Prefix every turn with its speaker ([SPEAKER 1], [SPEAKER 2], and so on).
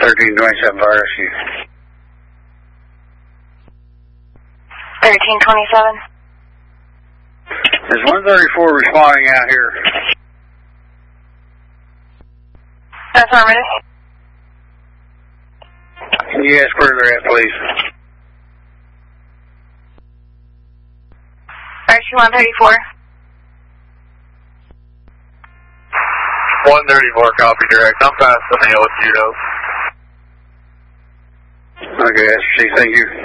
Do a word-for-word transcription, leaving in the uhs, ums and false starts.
[SPEAKER 1] thirteen twenty-seven fire rescue.
[SPEAKER 2] thirteen twenty-seven.
[SPEAKER 1] Is one thirty-four responding out here?
[SPEAKER 2] Affirmative.
[SPEAKER 1] Can you ask where they're at, please?
[SPEAKER 2] Rescue one thirty-four.
[SPEAKER 3] one thirty-four, copy direct. I'm past the mail with Judo.
[SPEAKER 1] Okay, S C, thank you.